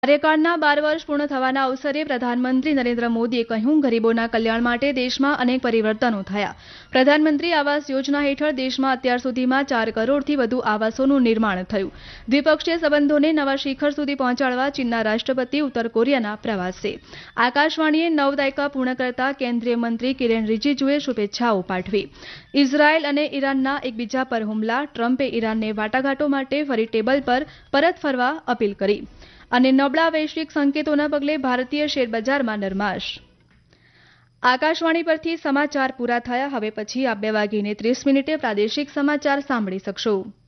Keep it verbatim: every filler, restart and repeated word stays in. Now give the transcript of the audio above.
કાર્યકાળના બાર વર્ષ પૂર્ણ થવાના અવસરે પ્રધાનમંત્રી નરેન્દ્ર મોદીએ કહ્યું, ગરીબોના કલ્યાણ માટે દેશમાં અનેક પરિવર્તનો થયા. પ્રધાનમંત્રી આવાસ યોજના હેઠળ દેશમાં અત્યાર સુધીમાં ચાર કરોડથી વધુ આવાસોનું નિર્માણ થયું. દ્વિપક્ષીય સંબંધોને નવા શિખર સુધી પહોંચાડવા ચીનના રાષ્ટ્રપતિ ઉત્તર કોરિયાના પ્રવાસે. આકાશવાણીએ નવ દાયકા પૂર્ણ કરતા કેન્દ્રીય મંત્રી કિરેન રિજિજુએ શુભેચ્છાઓ પાઠવી. ઇઝરાયલ અને ઈરાનના એકબીજા પર હુમલા. ટ્રમ્પે ઈરાનને વાટાઘાટો માટે ફરી ટેબલ પર પરત ફરવા અપીલ કરી. અને નબળા વૈશ્વિક સંકેતોના પગલે ભારતીય શેરબજારમાં નરમાશ. આકાશવાણી પરથી સમાચાર પૂરા થયા. હવે પછી આપ બે વાગીને ત્રીસ મિનિટે પ્રાદેશિક સમાચાર સાંભળી શકશો.